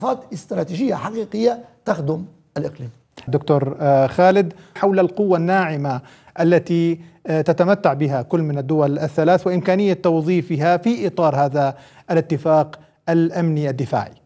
استراتيجية حقيقية تخدم الإقليم. دكتور خالد، حول القوة الناعمة التي تتمتع بها كل من الدول الثلاث وإمكانية توظيفها في إطار هذا الاتفاق الأمني الدفاعي.